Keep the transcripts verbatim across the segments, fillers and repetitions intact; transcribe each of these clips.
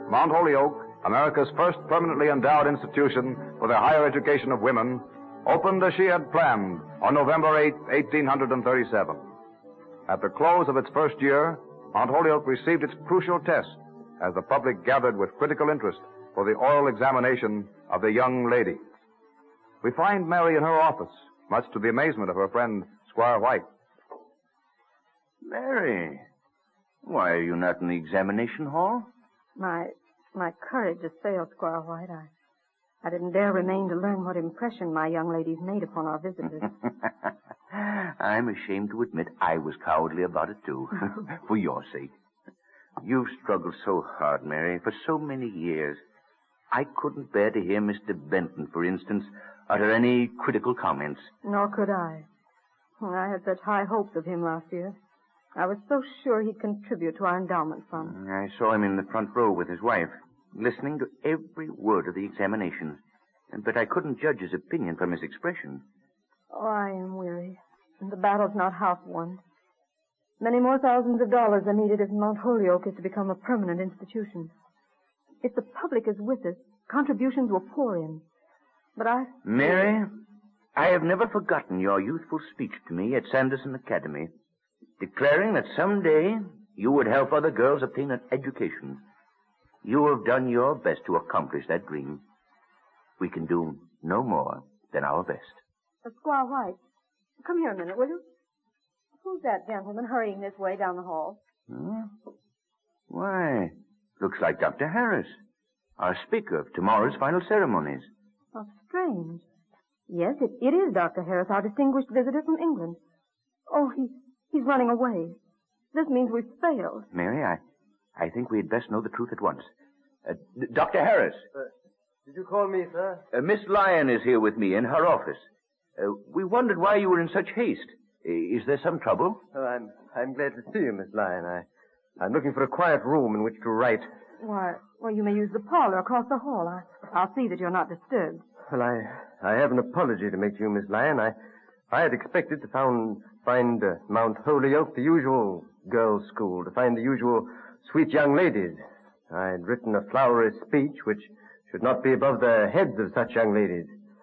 Mount Holyoke, America's first permanently endowed institution for the higher education of women, opened as she had planned on November eighth, eighteen thirty-seven. At the close of its first year, Mount Holyoke received its crucial test as the public gathered with critical interest for the oral examination of the young lady. We find Mary in her office, much to the amazement of her friend, Squire White. Mary, why are you not in the examination hall? My my courage has failed, Squire White. I, I didn't dare remain to learn what impression my young ladies made upon our visitors. I'm ashamed to admit I was cowardly about it, too, for your sake. You've struggled so hard, Mary, for so many years. I couldn't bear to hear Mister Benton, for instance, utter any critical comments. Nor could I. I had such high hopes of him last year. I was so sure he'd contribute to our endowment fund. I saw him in the front row with his wife, listening to every word of the examination. But I couldn't judge his opinion from his expression. Oh, I am weary. And the battle's not half won. Many more thousands of dollars are needed if Mount Holyoke is to become a permanent institution. If the public is with us, contributions will pour in. But I... Mary, I have never forgotten your youthful speech to me at Sanderson Academy, declaring that someday you would help other girls obtain an education. You have done your best to accomplish that dream. We can do no more than our best. Uh, Squire White, come here a minute, will you? Who's that gentleman hurrying this way down the hall? Huh? Why, looks like Doctor Harris, our speaker of tomorrow's final ceremonies. How strange. Yes, it, it is Doctor Harris, our distinguished visitor from England. Oh, he, he's running away. This means we've failed. Mary, I, I think we'd best know the truth at once. Uh, D- Doctor Harris. Uh, did you call me, sir? Uh, Miss Lyon is here with me in her office. Uh, we wondered why you were in such haste. Is there some trouble? Oh, I'm I'm glad to see you, Miss Lyon. I, I'm looking for a quiet room in which to write. Why, well, you may use the parlor across the hall. I, I'll see that you're not disturbed. Well, I I have an apology to make to you, Miss Lyon. I I had expected to found, find uh, Mount Holyoke the usual girls' school, to find the usual sweet young ladies. I had written a flowery speech which should not be above the heads of such young ladies.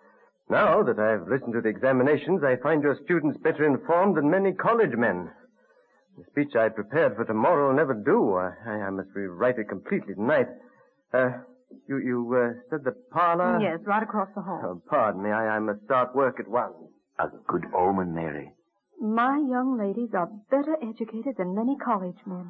Now that I've listened to the examinations, I find your students better informed than many college men. The speech I prepared for tomorrow will never do. I, I must rewrite it completely tonight. Uh, you, you uh, said the parlor? Yes, right across the hall. Oh, pardon me. I, I must start work at once. A good omen, Mary. My young ladies are better educated than many college men.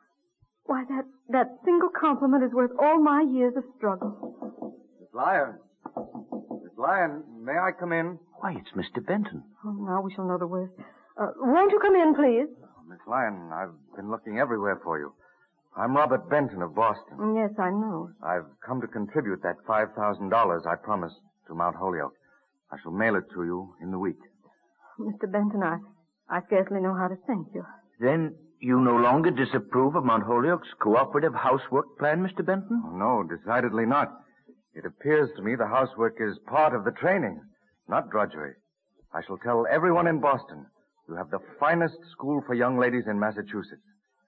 Why, that, that single compliment is worth all my years of struggle. Miss Lyon. Miss Lyon, may I come in? Why, it's Mister Benton. Oh, now we shall know the worst. Uh, won't you come in, please? Oh, Miss Lyon, I've been looking everywhere for you. I'm Robert Benton of Boston. Yes, I know. I've come to contribute that five thousand dollars I promised to Mount Holyoke. I shall mail it to you in the week. Mister Benton, I, I scarcely know how to thank you. Then you no longer disapprove of Mount Holyoke's cooperative housework plan, Mister Benton? Oh, no, decidedly not. It appears to me the housework is part of the training, not drudgery. I shall tell everyone in Boston you have the finest school for young ladies in Massachusetts.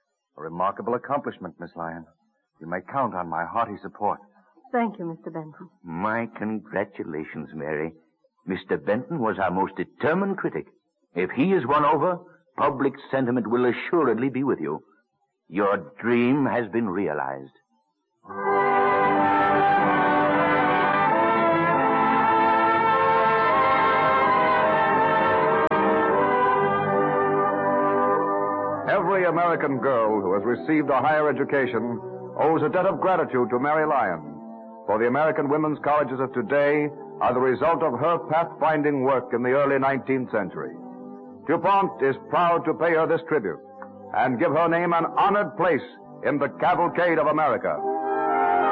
A remarkable accomplishment, Miss Lyon. You may count on my hearty support. Thank you, Mister Benton. My congratulations, Mary. Mister Benton was our most determined critic. If he is won over, public sentiment will assuredly be with you. Your dream has been realized. Every American girl who has received a higher education owes a debt of gratitude to Mary Lyon. For the American women's colleges of today are the result of her pathfinding work in the early nineteenth century. DuPont is proud to pay her this tribute and give her name an honored place in the cavalcade of America.